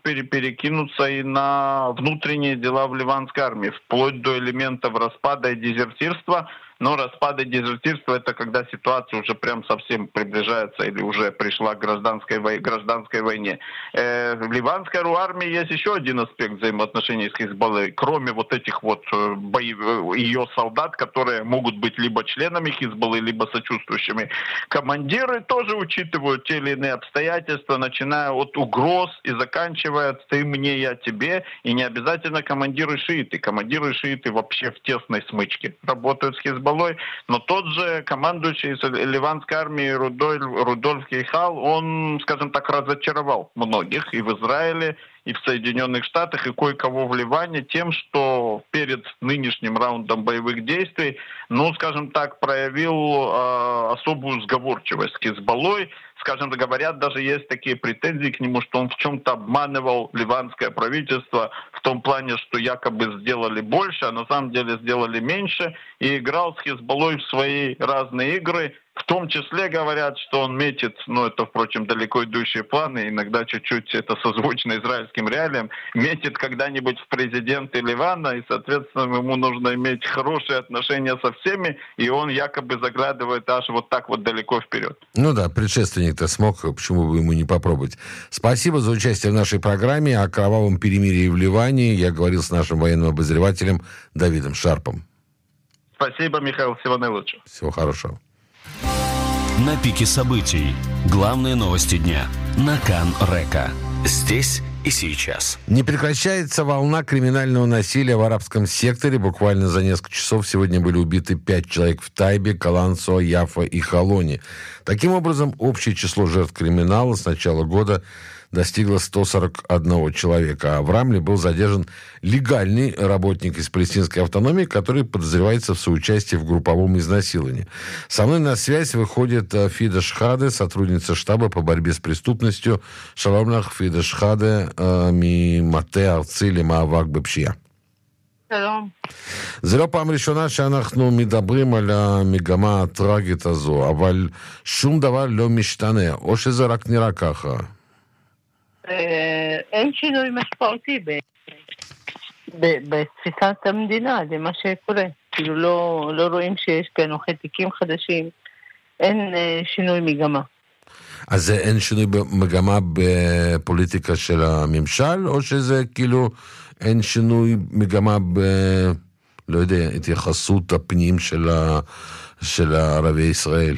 перекинуться и на внутренние дела в ливанской армии, вплоть до элементов распада и дезертирства. Но распад и дезертирство — это когда ситуация уже прям совсем приближается или уже пришла к гражданской войне. В ливанской армии есть еще один аспект взаимоотношений с Хизбаллой. Кроме вот этих вот ее солдат, которые могут быть либо членами Хизбаллы, либо сочувствующими. Командиры тоже учитывают те или иные обстоятельства, начиная от угроз и заканчивая «ты мне, я тебе». И не обязательно командиры шииты. Командиры шииты вообще в тесной смычке работают с Хизбаллой. Но тот же командующий ливанской армией Рудольф Кейхал, он, скажем так, разочаровал многих и в Израиле, и в Соединенных Штатах, и кое-кого в Ливане тем, что перед нынешним раундом боевых действий, скажем так, проявил особую сговорчивость с Хизбаллой. Скажем, говорят, даже есть такие претензии к нему, что он в чем-то обманывал ливанское правительство в том плане, что якобы сделали больше, а на самом деле сделали меньше, и играл с Хизбаллой в свои разные игры. В том числе говорят, что он метит, это, впрочем, далеко идущие планы, иногда чуть-чуть это созвучно израильским реалиям, метит когда-нибудь в президенты Ливана, и, соответственно, ему нужно иметь хорошие отношения со всеми, и он якобы заглядывает аж вот так вот далеко вперед. Предшественник-то смог, почему бы ему не попробовать. Спасибо за участие в нашей программе о кровавом перемирии в Ливане. Я говорил с нашим военным обозревателем Давидом Шарпом. Спасибо, Михаил, всего наилучшего. Всего хорошего. На пике событий. Главные новости дня. На Кан-Река. Здесь и сейчас. Не прекращается волна криминального насилия в арабском секторе. Буквально за несколько часов сегодня были убиты 5 человек в Тайбе, Калансо, Яфа и Холоне. Таким образом, общее число жертв криминала с начала года достигло 141 человека. А в Рамле был задержан легальный работник из палестинской автономии, который подозревается в соучастии в групповом изнасиловании. Со мной на связь выходит Фида Шхаде, сотрудница штаба по борьбе с преступностью. Шалом лах, Фида Шхаде, ממטה ארצי למאבק בפשיעה. שלום. זה לא פעם ראשונה שאנחנו מדברים על המגמה הטרגית הזו, אבל שום דבר לא משתנה, או שזה רק נראה ככה? אין שינוי משמעותי בתפיסת המדינה, זה מה שקורה. כאילו לא רואים שיש פענוחי תיקים חדשים, אין שינוי מגמה. אז אין שינוי מגמה בפוליטיקה של הממשל, או שזה כאילו אין שינוי מגמה לא יודע, התייחסות הפנים של ערבי ישראל?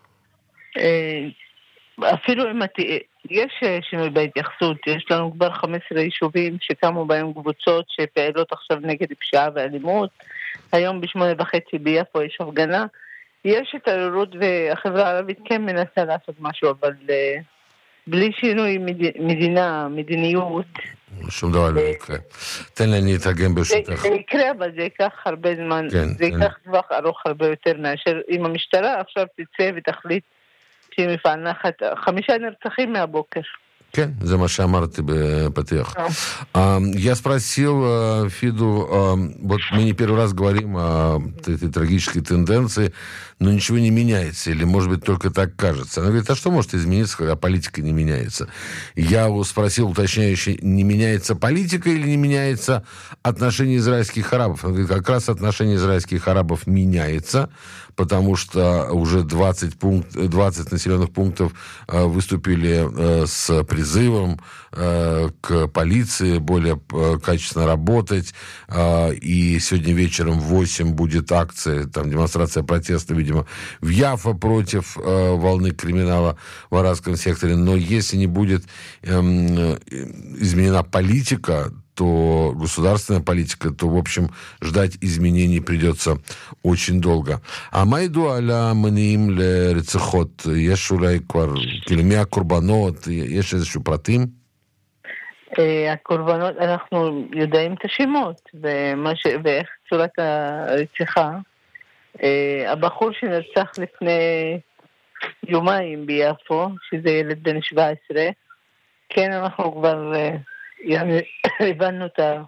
אפילו אם יש שינוי בהתייחסות, יש לנו כבר 15 יישובים שקמו בהם קבוצות שפעילות עכשיו נגד פשיעה ואלימות. היום ב8:30 ביפו יש הפגנה. יש התעוררות והחברה הערבית כן מנסה לעשות משהו, אבל בלי שינוי מדיניות. שום דבר לא יקרה. תן לי להתאגם ברשותך. זה יקרה, אבל זה ייקח הרבה זמן. זה ייקח טווח ארוך הרבה יותר מאשר אם המשטרה עכשיו תצא ותחליט שהיא מפענחת 5 נרצחים מהבוקר. כן, זה מה שאמרתי בפתיח. Я спросил Фиду, вот мы не первый раз говорим о этой трагической тенденции, но ничего не меняется, или, может быть, только так кажется. Она говорит, а что может измениться, когда политика не меняется? Я спросил уточняюще, не меняется политика или не меняется отношение израильских арабов? Она говорит, как раз отношение израильских арабов меняется, потому что уже 20 населенных пунктов выступили с призывом к полиции более качественно работать. И сегодня вечером в 8 будет акция, там демонстрация протеста, видимо, в Яфа против волны криминала в арабском секторе. Но если не будет изменена политика, то государственная политика, то, в общем, ждать изменений придется очень долго. А майду аля маниим ле рецехот, יש אולי כבר, כאילו מי הקורבנות, יש איזשהו פרטים? הקורבנות, אנחנו יודעים את השמות, ואיך צורת הרציחה. הבחור שנרצח לפני יומיים ביפו, שזה ילד בן 17, כן, אנחנו כבר הבנו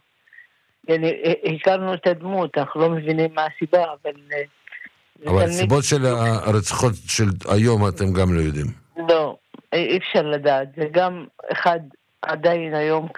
הכרנו את הדמות, אנחנו לא מבינים מה הסיבה, אבל הסיבות של הרציחות של היום אתם גם לא יודעים. לא, אי אפשר לדעת. זה גם אחד עדיין היום